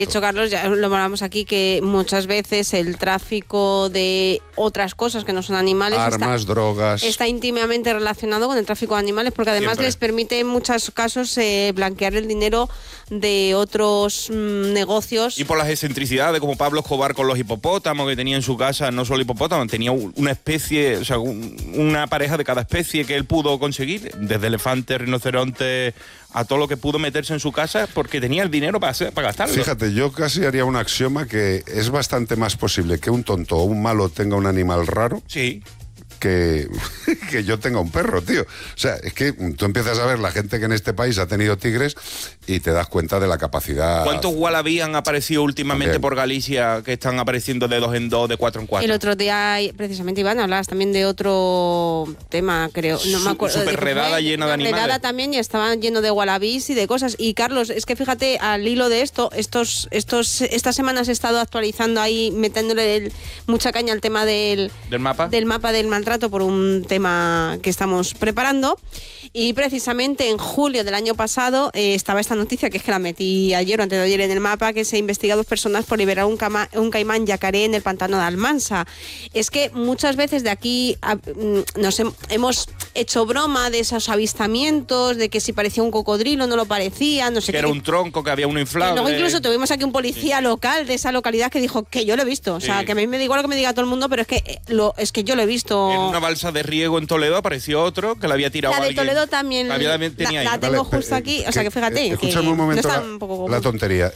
De hecho, Carlos, ya lo hablamos aquí, que muchas veces el tráfico de otras cosas que no son animales... Armas, drogas... Está íntimamente relacionado con el tráfico de animales, porque además les permite en muchos casos blanquear el dinero de otros negocios. Y por las excentricidades, como Pablo Escobar con los hipopótamos, que tenía en su casa no solo hipopótamos, tenía una especie, o sea, una pareja de cada especie que él pudo conseguir, desde elefante, rinoceronte, a todo lo que pudo meterse en su casa, porque tenía el dinero para gastarlo. Fíjate, yo casi haría un axioma que es bastante más posible que un tonto o un malo tenga un animal raro. Sí. Que yo tenga un perro, tío. O sea, es que tú empiezas a ver la gente que en este país ha tenido tigres y te das cuenta de la capacidad... ¿Cuántos wallabies han aparecido últimamente por Galicia, que están apareciendo de 2 en 2, de 4 en 4? El otro día, precisamente, Iván, hablabas también de otro tema, creo. No me acuerdo. Súper redada, llena de animales. Redada también, y estaban lleno de wallabies y de cosas. Y Carlos, es que fíjate, al hilo de esto, estas semanas he estado actualizando ahí, metiéndole mucha caña al tema del mapa del maltrato, por un tema que estamos preparando, y precisamente en julio del año pasado estaba esta noticia, que es que la metí ayer o antes de ayer en el mapa, que se ha investigado a 2 personas por liberar un caimán yacaré en el pantano de Almansa. Es que muchas veces de aquí hemos hecho broma de esos avistamientos, de que si parecía un cocodrilo no lo parecía, no sé que qué. Era un tronco, que había uno inflable. Luego incluso tuvimos aquí un policía local de esa localidad que dijo que yo lo he visto. O sea, que a mí me da igual lo que me diga todo el mundo, pero es que yo lo he visto. En una balsa de riego en Toledo apareció otro que le había tirado a alguien. La de Toledo también la tengo justo aquí, o sea que fíjate. Escúchame un momento no está un poco la tontería.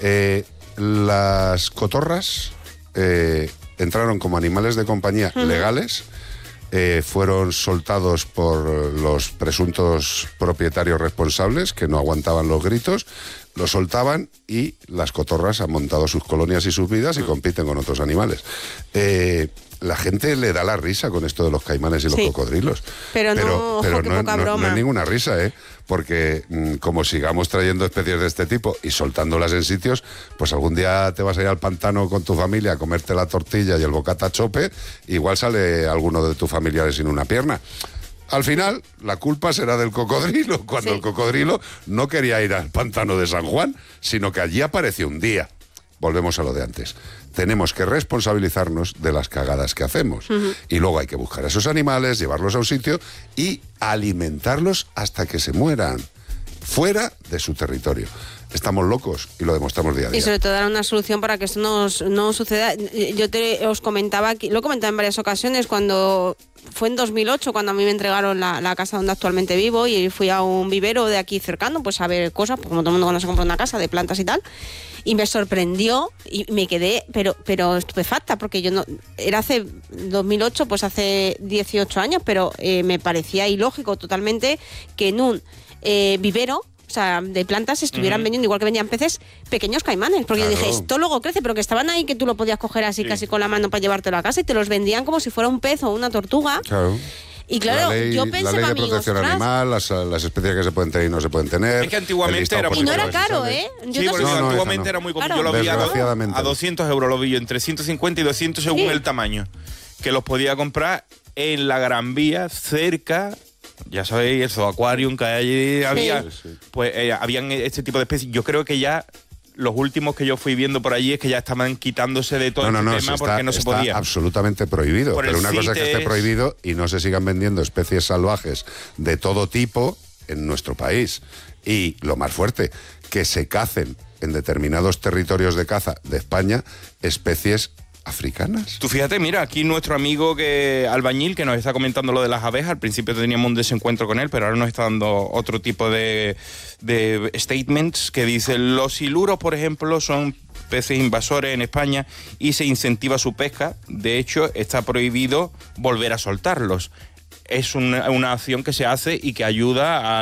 Las cotorras entraron como animales de compañía legales, fueron soltados por los presuntos propietarios responsables, que no aguantaban los gritos, los soltaban y las cotorras han montado sus colonias y sus vidas y compiten con otros animales. La gente le da la risa con esto de los caimanes y los cocodrilos. Pero no es ninguna risa, porque como sigamos trayendo especies de este tipo y soltándolas en sitios, pues algún día te vas a ir al pantano con tu familia a comerte la tortilla y el bocata chope, igual sale alguno de tus familiares sin una pierna. Al final, la culpa será del cocodrilo, cuando el cocodrilo no quería ir al pantano de San Juan, sino que allí apareció un día. Volvemos a lo de antes. Tenemos que responsabilizarnos de las cagadas que hacemos. Y luego hay que buscar a esos animales, llevarlos a un sitio y alimentarlos hasta que se mueran, fuera de su territorio. Estamos locos y lo demostramos día a día. Y sobre todo dar una solución para que esto no suceda. Yo os comentaba aquí, lo he comentado en varias ocasiones, cuando fue en 2008 cuando a mí me entregaron la casa donde actualmente vivo, y fui a un vivero de aquí cercano, pues a ver cosas, como todo el mundo cuando se compra una casa, de plantas y tal. Y me sorprendió y me quedé pero estupefacta, porque yo no era hace 2008, pues hace 18 años, pero me parecía ilógico totalmente que en un vivero, o sea, de plantas, estuvieran vendiendo, igual que vendían peces, pequeños caimanes, porque yo dije, esto luego crece, pero que estaban ahí, que tú lo podías coger así casi con la mano para llevártelo a casa, y te los vendían como si fuera un pez o una tortuga. Claro. Y claro, yo pensé, la ley de protección animal, las especies que se pueden tener y no se pueden tener. Es que antiguamente era muy... Y no era caro, ¿eh? Antiguamente era muy común. Yo lo vi a 200 euros, lo vi yo, entre 150 y 200 según el tamaño. Que los podía comprar en la Gran Vía, cerca... Ya sabéis, eso, Aquarium, que allí había... Pues habían este tipo de especies. Yo creo que ya... Los últimos que yo fui viendo por allí es que ya estaban quitándose de todo este tema porque no se podía. Está absolutamente prohibido. Pero una cosa es que esté prohibido y no se sigan vendiendo especies salvajes de todo tipo en nuestro país. Y lo más fuerte, que se cacen en determinados territorios de caza de España especies africanas. Tú fíjate, mira, aquí nuestro amigo albañil que nos está comentando lo de las abejas. Al principio teníamos un desencuentro con él, pero ahora nos está dando otro tipo de statements que dicen: los siluros, por ejemplo, son peces invasores en España y se incentiva su pesca. De hecho, está prohibido volver a soltarlos. Es una acción que se hace y que ayuda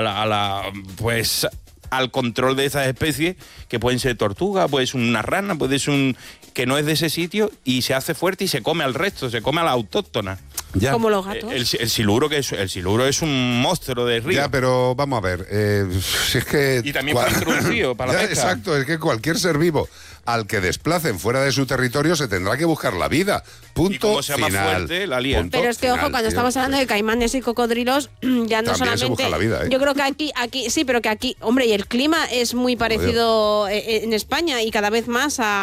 al control de esas especies, que pueden ser tortugas, puede ser una rana, puede ser que no es de ese sitio, y se hace fuerte y se come al resto, se come a la autóctona. Ya. Como los gatos. El siluro es un monstruo de río. Ya, pero vamos a ver, si es que... Y también para introducido, para la pesca. Exacto, es que cualquier ser vivo, al que desplacen fuera de su territorio se tendrá que buscar la vida. Punto Y como sea más final. fuerte, la lía. Punto Pero es que, ojo, final, cuando tío. estamos hablando de caimanes y cocodrilos, ya no También se solamente... busca la vida, ¿eh? Yo creo que aquí, sí, pero que aquí, hombre, y el clima es muy parecido en España y cada vez más a